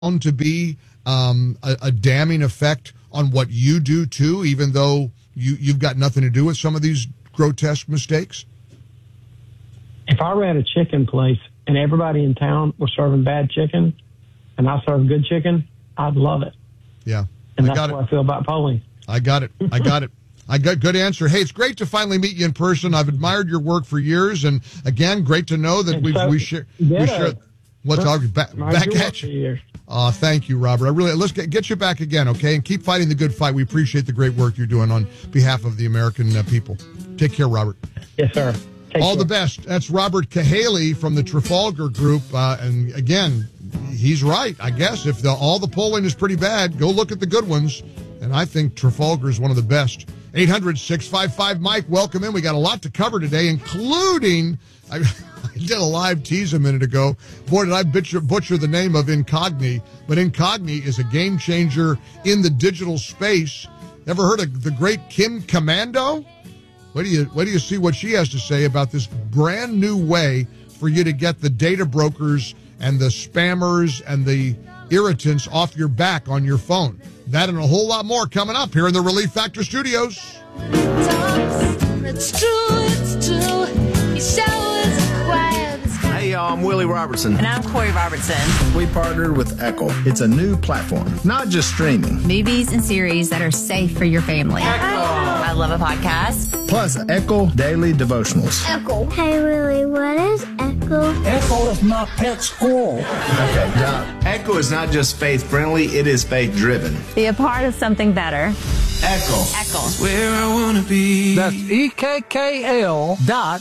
to be a damning effect on what you do too, even though you've got nothing to do with some of these grotesque mistakes? If I ran a chicken place and everybody in town was serving bad chicken and I served good chicken, I'd love it. Yeah. And that's what I feel about polling. I got it. I got good answer. Hey, it's great to finally meet you in person. I've admired your work for years, and again, great to know that we share. What's back at you? Thank you, Robert. Let's get you back again, okay? And keep fighting the good fight. We appreciate the great work you're doing on behalf of the American people. Take care, Robert. Yes, sir. All the best. That's Robert Cahaly from the Trafalgar Group. And again, he's right. I guess if all the polling is pretty bad, go look at the good ones. And I think Trafalgar is one of the best. 800-655-Mike. Welcome in. We got a lot to cover today, including I did a live tease a minute ago. Boy, did I butcher the name of Incogni. But Incogni is a game changer in the digital space. Ever heard of the great Kim Commando? Wait do you see what she has to say about this brand new way for you to get the data brokers and the spammers and the irritants off your back on your phone. That and a whole lot more coming up here in the Relief Factor Studios. It's true. He showers quiet. Hey, y'all, I'm Willie Robertson. And I'm Corey Robertson. We partnered with Echo. It's a new platform, not just streaming. Movies and series that are safe for your family. Echo! I love a podcast. Plus, Echo Daily Devotionals. Echo. Hey, Willie, what is Echo? Echo is my pet squirrel. Okay, now, Echo is not just faith-friendly, it is faith-driven. Be a part of something better. Echo. Echo. Where I want to be. That's EKKL.com.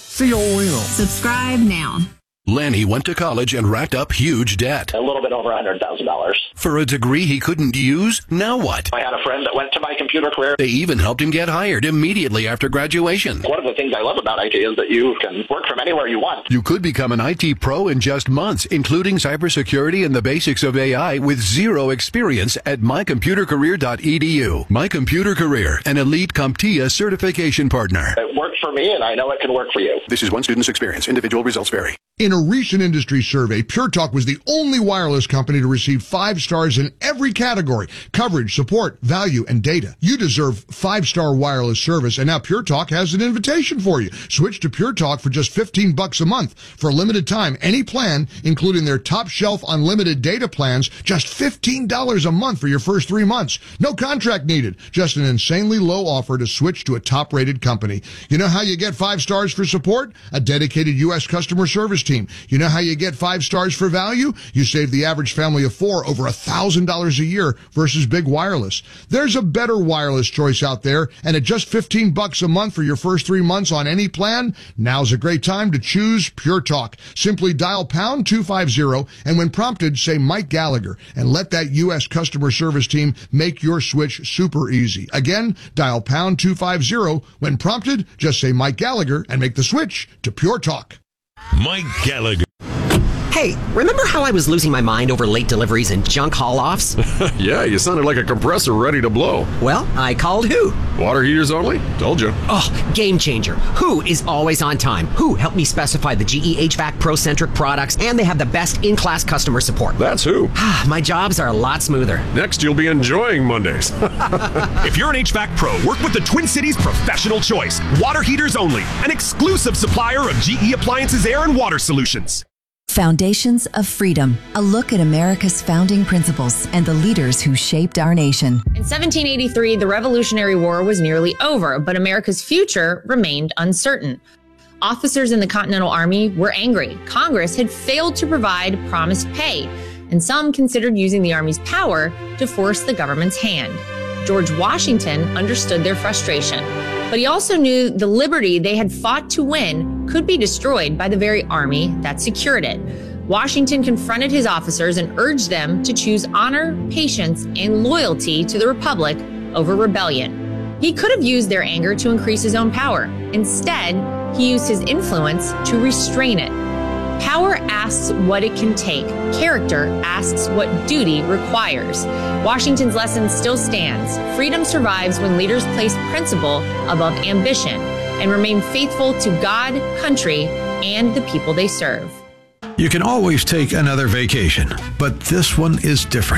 Subscribe now. Lanny went to college and racked up huge debt. A little bit over $100,000. For a degree he couldn't use? Now what? I had a friend that went to My Computer Career. They even helped him get hired immediately after graduation. One of the things I love about IT is that you can work from anywhere you want. You could become an IT pro in just months, including cybersecurity and the basics of AI with zero experience at mycomputercareer.edu. My Computer Career, an elite CompTIA certification partner. It worked for me, and I know it can work for you. This is one student's experience. Individual results vary. In a recent industry survey, Pure Talk was the only wireless company to receive 5 stars in every category: coverage, support, value, and data. You deserve 5-star wireless service, and now Pure Talk has an invitation for you. Switch to Pure Talk for just $15 a month. For a limited time, any plan, including their top shelf unlimited data plans, just $15 a month for your first 3 months. No contract needed. Just an insanely low offer to switch to a top-rated company. You know how you get 5 stars for support? A dedicated U.S. customer service team. You know how you get 5 stars for value? You save the average family of 4 over $1,000 a year versus big wireless. There's a better wireless choice out there, and at just $15 a month for your first 3 months on any plan, now's a great time to choose Pure Talk. Simply dial pound 250, and when prompted, say Mike Gallagher, and let that U.S. customer service team make your switch super easy. Again, dial pound 250. When prompted, just say Mike Gallagher and make the switch to Pure Talk. Mike Gallagher. Hey, remember how I was losing my mind over late deliveries and junk haul-offs? Yeah, you sounded like a compressor ready to blow. Well, I called Who. Water heaters only? Told you. Oh, game changer. Who is always on time. Who helped me specify the GE HVAC Pro-centric products, and they have the best in-class customer support. That's Who. My jobs are a lot smoother. Next, you'll be enjoying Mondays. If you're an HVAC pro, work with the Twin Cities Professional Choice. Water heaters only. An exclusive supplier of GE Appliances Air and Water Solutions. Foundations of Freedom, a look at America's founding principles and the leaders who shaped our nation. In 1783, the Revolutionary War was nearly over, but America's future remained uncertain. Officers in the Continental Army were angry. Congress had failed to provide promised pay, and some considered using the Army's power to force the government's hand. George Washington understood their frustration, but he also knew the liberty they had fought to win could be destroyed by the very army that secured it. Washington confronted his officers and urged them to choose honor, patience, and loyalty to the Republic over rebellion. He could have used their anger to increase his own power. Instead, he used his influence to restrain it. Power asks what it can take. Character asks what duty requires. Washington's lesson still stands. Freedom survives when leaders place principle above ambition and remain faithful to God, country, and the people they serve. You can always take another vacation, but this one is different.